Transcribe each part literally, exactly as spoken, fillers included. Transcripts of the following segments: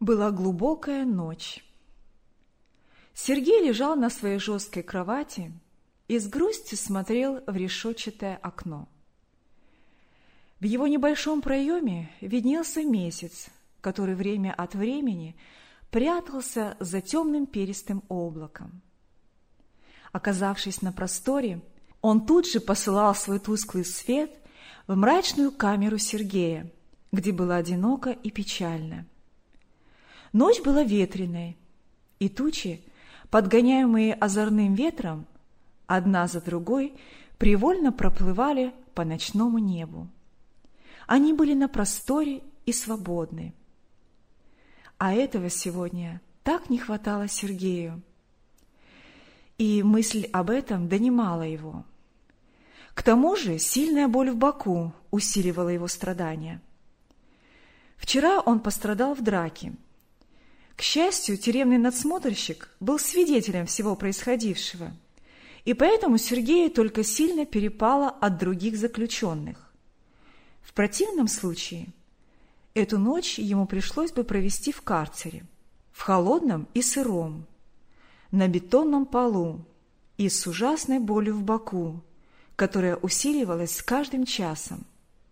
Была глубокая ночь. Сергей лежал на своей жесткой кровати и с грустью смотрел в решетчатое окно. В его небольшом проеме виднелся месяц, который время от времени прятался за темным перистым облаком. Оказавшись на просторе, он тут же посылал свой тусклый свет в мрачную камеру Сергея, где было одиноко и печально. Ночь была ветреной, и тучи, подгоняемые озорным ветром, одна за другой привольно проплывали по ночному небу. Они были на просторе и свободны. А этого сегодня так не хватало Сергею. И мысль об этом донимала его. К тому же сильная боль в боку усиливала его страдания. Вчера он пострадал в драке. К счастью, тюремный надсмотрщик был свидетелем всего происходившего, и поэтому Сергею только сильно перепало от других заключенных. В противном случае эту ночь ему пришлось бы провести в карцере, в холодном и сыром, на бетонном полу и с ужасной болью в боку, которая усиливалась с каждым часом.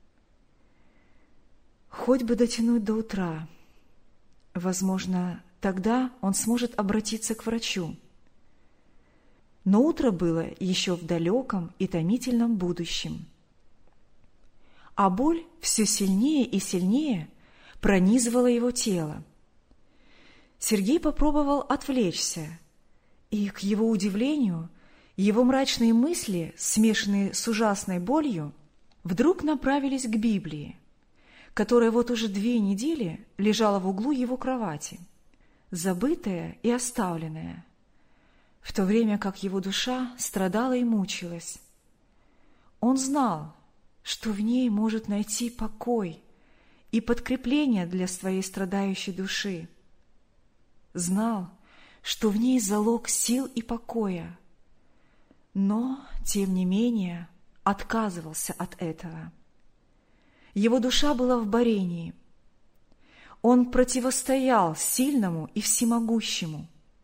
Хоть бы дотянуть до утра. Возможно, тогда он сможет обратиться к врачу. Но утро было еще в далеком и томительном будущем. А боль все сильнее и сильнее пронизывала его тело. Сергей попробовал отвлечься, и, к его удивлению, его мрачные мысли, смешанные с ужасной болью, вдруг направились к Библии, которая вот уже две недели лежала в углу его кровати, забытая и оставленная, в то время как его душа страдала и мучилась. Он знал, что в ней может найти покой и подкрепление для своей страдающей души. Знал, что в ней залог сил и покоя, но, тем не менее, отказывался от этого. Его душа была в борении. Он противостоял сильному и всемогущему.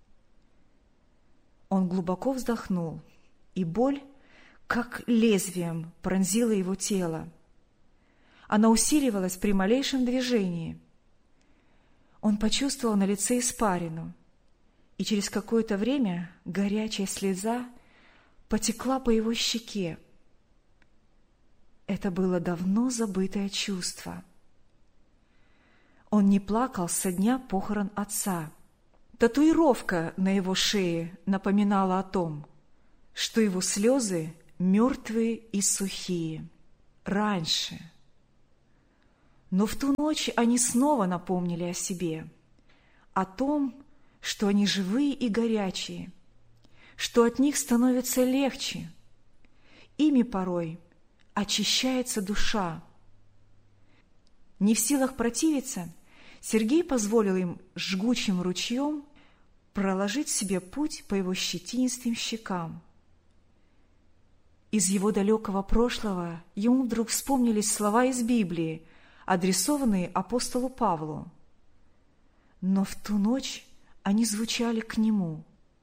Он глубоко вздохнул, и боль, как лезвием, пронзила его тело. Она усиливалась при малейшем движении. Он почувствовал на лице испарину, и через какое-то время горячая слеза потекла по его щеке. Это было давно забытое чувство. Он не плакал со дня похорон отца. Татуировка на его шее напоминала о том, что его слезы мертвые и сухие. Раньше. Но в ту ночь они снова напомнили о себе, о том, что они живые и горячие, что от них становится легче. Ими порой очищается душа. Не в силах противиться, Сергей позволил им жгучим ручьем проложить себе путь по его щетинистым щекам. Из его далекого прошлого ему вдруг вспомнились слова из Библии, адресованные апостолу Павлу. Но в ту ночь они звучали к нему.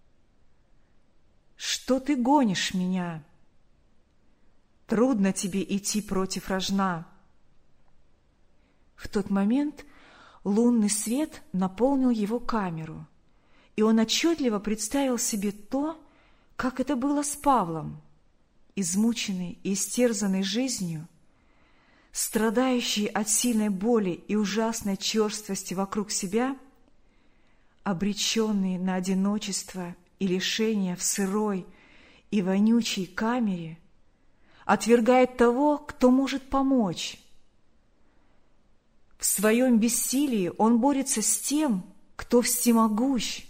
«Что ты гонишь меня? Трудно тебе идти против рожна». В тот момент лунный свет наполнил его камеру, и он отчетливо представил себе то, как это было с Павлом, измученный и истерзанный жизнью, страдающий от сильной боли и ужасной черствости вокруг себя, обреченный на одиночество и лишение в сырой и вонючей камере, отвергает того, кто может помочь. В своем бессилии он борется с тем, кто всемогущ.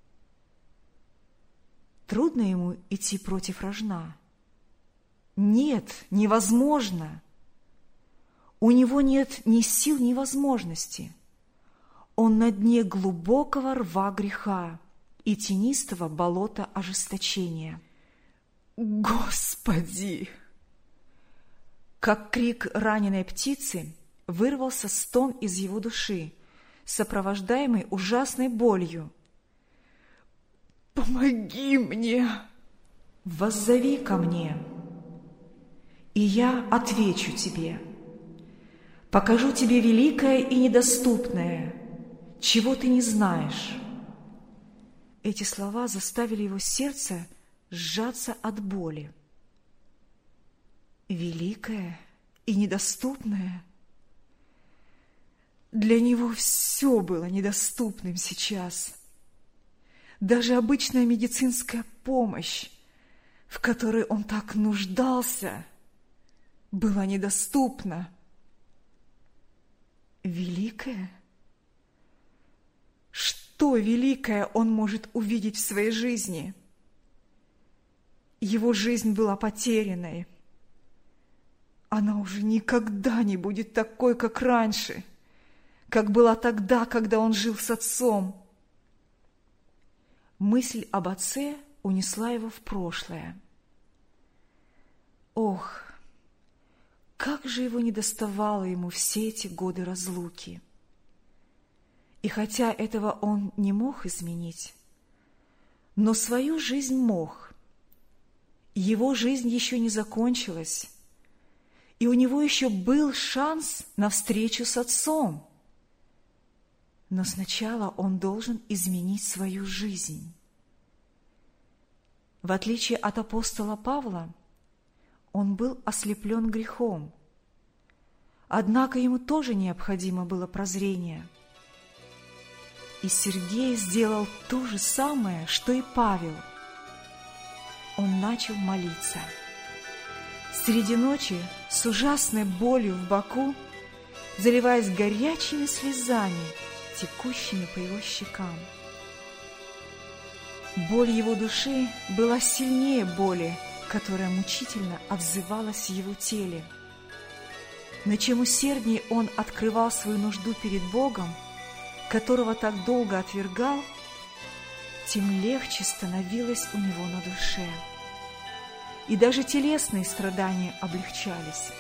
Трудно ему идти против рожна. Нет, невозможно. У него нет ни сил, ни возможности. Он на дне глубокого рва греха и тенистого болота ожесточения. Господи! Как крик раненой птицы вырвался стон из его души, сопровождаемый ужасной болью. «Помоги мне! Воззови ко мне, и я отвечу тебе. Покажу тебе великое и недоступное, чего ты не знаешь». Эти слова заставили его сердце сжаться от боли. Великое и недоступное? Для него все было недоступным сейчас. Даже обычная медицинская помощь, в которой он так нуждался, была недоступна. Великое? Что великое он может увидеть в своей жизни? Его жизнь была потерянной. Она уже никогда не будет такой, как раньше, как была тогда, когда он жил с отцом. Мысль об отце унесла его в прошлое. Ох, как же его недоставало ему все эти годы разлуки! И хотя этого он не мог изменить, но свою жизнь мог. Его жизнь еще не закончилась, и у него еще был шанс на встречу с отцом. Но сначала он должен изменить свою жизнь. В отличие от апостола Павла, он был ослеплен грехом. Однако ему тоже необходимо было прозрение. И Сергей сделал то же самое, что и Павел. Он начал молиться. Среди ночи, с ужасной болью в боку, заливаясь горячими слезами, текущими по его щекам. Боль его души была сильнее боли, которая мучительно отзывалась в его теле. Но чем усерднее он открывал свою нужду перед Богом, которого так долго отвергал, тем легче становилось у него на душе. И даже телесные страдания облегчались.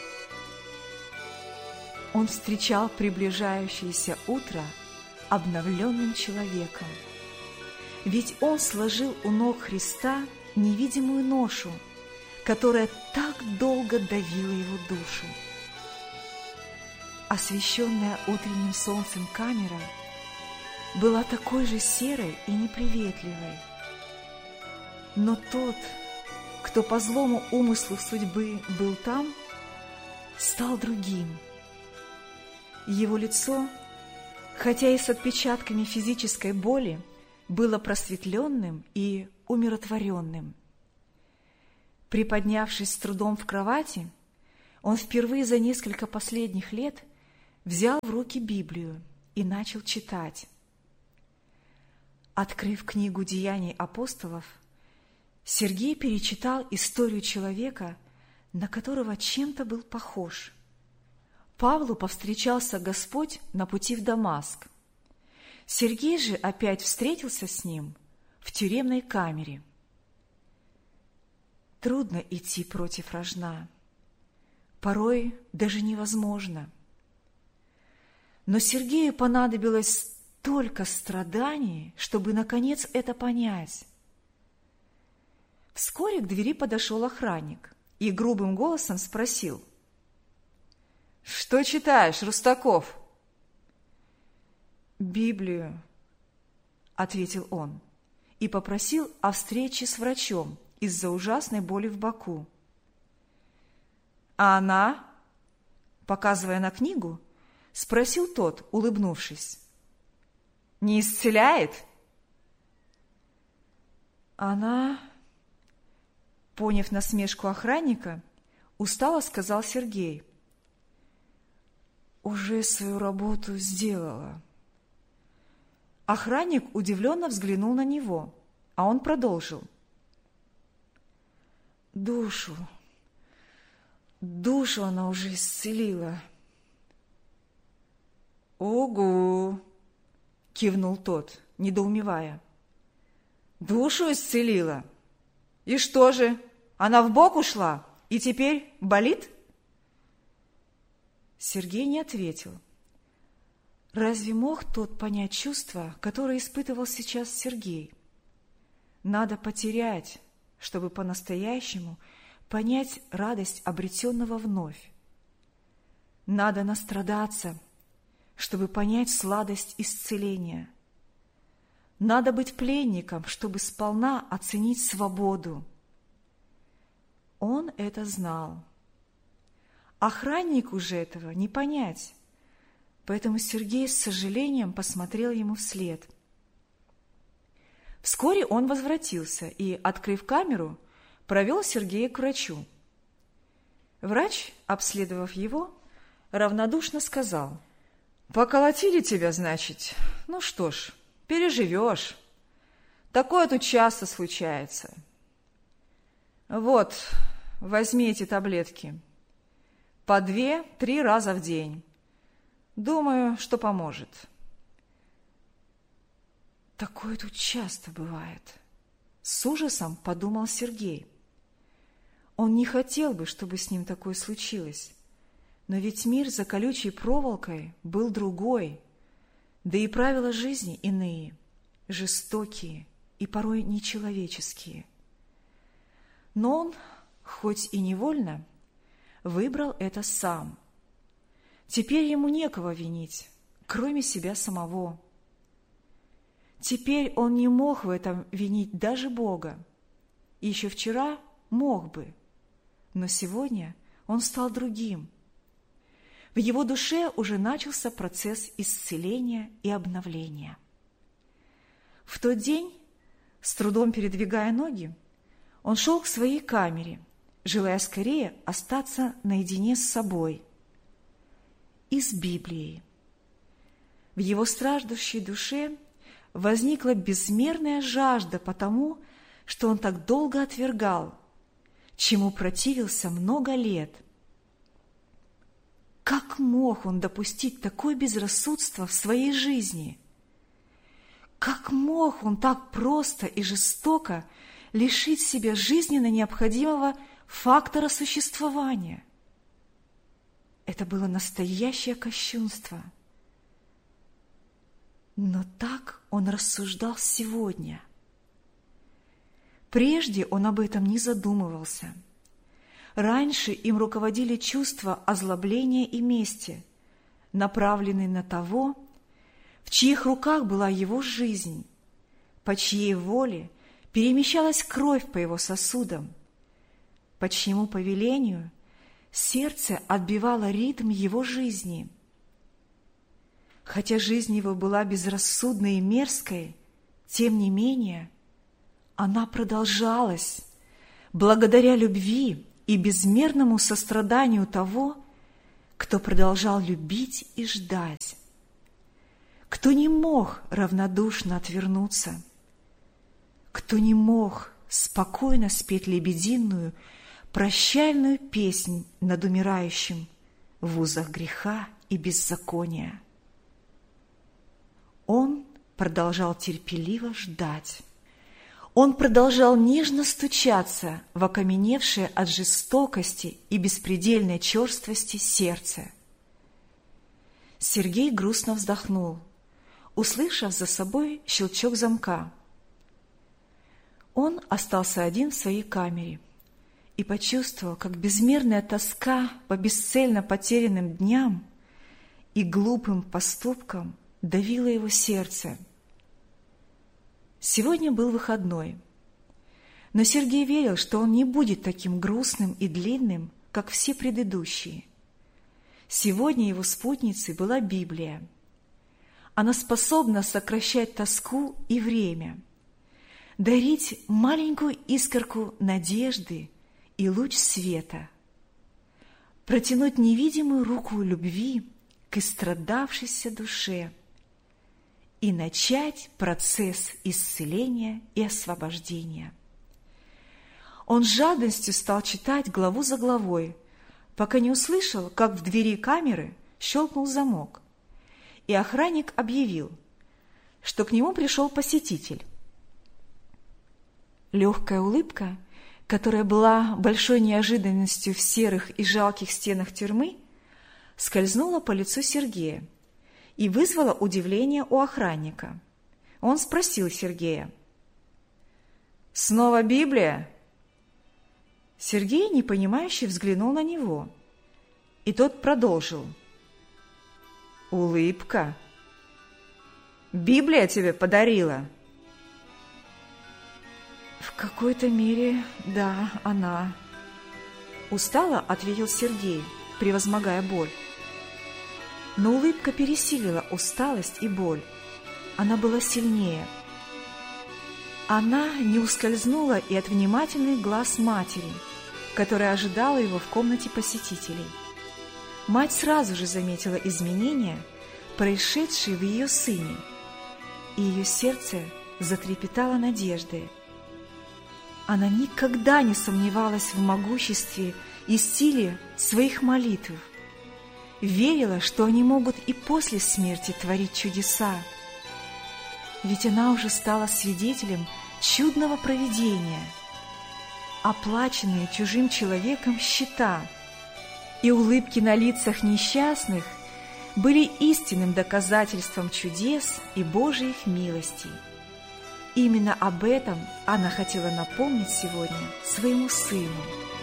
Он встречал приближающееся утро обновленным человеком, ведь он сложил у ног Христа невидимую ношу, которая так долго давила его душу. Освещенная утренним солнцем камера была такой же серой и неприветливой. Но тот, кто по злому умыслу судьбы был там, стал другим. Его лицо, хотя и с отпечатками физической боли, было просветленным и умиротворенным. Приподнявшись с трудом в кровати, он впервые за несколько последних лет взял в руки Библию и начал читать. Открыв книгу «Деяний апостолов», Сергей перечитал историю человека, на которого чем-то был похож. Павлу повстречался Господь на пути в Дамаск. Сергей же опять встретился с ним в тюремной камере. Трудно идти против рожна, порой даже невозможно. Но Сергею понадобилось столько страданий, чтобы наконец это понять. Вскоре к двери подошел охранник и грубым голосом спросил: «Что читаешь, Рустаков?» «Библию», — ответил он и попросил о встрече с врачом из-за ужасной боли в боку. «А она?» — показывая на книгу, спросил тот, улыбнувшись. «Не исцеляет?» «Она...» Поняв насмешку охранника, устало сказал Сергей. «Уже свою работу сделала». Охранник удивленно взглянул на него, а он продолжил. «Душу, душу она уже исцелила». «Угу!» — кивнул тот, недоумевая. «Душу исцелила? И что же, она в бок ушла и теперь болит?» Сергей не ответил. Разве мог тот понять чувства, которые испытывал сейчас Сергей? Надо потерять, чтобы по-настоящему понять радость обретенного вновь. Надо настрадаться, чтобы понять сладость исцеления. Надо быть пленником, чтобы сполна оценить свободу. Он это знал. Охраннику же этого не понять, поэтому Сергей с сожалением посмотрел ему вслед. Вскоре он возвратился и, открыв камеру, провел Сергея к врачу. Врач, обследовав его, равнодушно сказал: «Поколотили тебя, значит? Ну что ж, переживешь. Такое тут часто случается. Вот, возьми эти таблетки. По две-три раза в день. Думаю, что поможет». Такое тут часто бывает. С ужасом подумал Сергей. Он не хотел бы, чтобы с ним такое случилось. Но ведь мир за колючей проволокой был другой, да и правила жизни иные, жестокие и порой нечеловеческие. Но он, хоть и невольно, выбрал это сам. Теперь ему некого винить, кроме себя самого. Теперь он не мог в этом винить даже Бога. И еще вчера мог бы, но сегодня он стал другим. В его душе уже начался процесс исцеления и обновления. В тот день, с трудом передвигая ноги, он шел к своей камере, желая скорее остаться наедине с собой и с Библией. В его страждущей душе возникла безмерная жажда по тому, что он так долго отвергал, чему противился много лет. Как мог он допустить такое безрассудство в своей жизни? Как мог он так просто и жестоко лишить себя жизненно необходимого фактора существования? Это было настоящее кощунство. Но так он рассуждал сегодня. Прежде он об этом не задумывался. Раньше им руководили чувства озлобления и мести, направленные на того, в чьих руках была его жизнь, по чьей воле перемещалась кровь по его сосудам, по чьему повелению сердце отбивало ритм его жизни. Хотя жизнь его была безрассудной и мерзкой, тем не менее она продолжалась благодаря любви и безмерному состраданию того, кто продолжал любить и ждать, кто не мог равнодушно отвернуться, кто не мог спокойно спеть лебединую прощальную песнь над умирающим в узах греха и беззакония. Он продолжал терпеливо ждать. Он продолжал нежно стучаться в окаменевшее от жестокости и беспредельной черствости сердце. Сергей грустно вздохнул, услышав за собой щелчок замка. Он остался один в своей камере и почувствовал, как безмерная тоска по бесцельно потерянным дням и глупым поступкам давило его сердце. Сегодня был выходной, но Сергей верил, что он не будет таким грустным и длинным, как все предыдущие. Сегодня его спутницей была Библия. Она способна сокращать тоску и время, дарить маленькую искорку надежды и луч света, протянуть невидимую руку любви к истрадавшейся душе и начать процесс исцеления и освобождения. Он с жадностью стал читать главу за главой, пока не услышал, как в двери камеры щелкнул замок, и охранник объявил, что к нему пришел посетитель. Легкая улыбка, которая была большой неожиданностью в серых и жалких стенах тюрьмы, скользнула по лицу Сергея, и вызвало удивление у охранника. Он спросил Сергея: «Снова Библия?» Сергей непонимающе взглянул на него, и тот продолжил: «Улыбка? Библия тебе подарила?» «В какой-то мере, да, она», — устало ответил Сергей, превозмогая боль. Но улыбка пересилила усталость и боль. Она была сильнее. Она не ускользнула и от внимательных глаз матери, которая ожидала его в комнате посетителей. Мать сразу же заметила изменения, происшедшие в ее сыне, и ее сердце затрепетало надеждой. Она никогда не сомневалась в могуществе и силе своих молитв, верила, что они могут и после смерти творить чудеса, ведь она уже стала свидетелем чудного провидения. Оплаченные чужим человеком счета и улыбки на лицах несчастных были истинным доказательством чудес и Божьих милостей. Именно об этом она хотела напомнить сегодня своему сыну.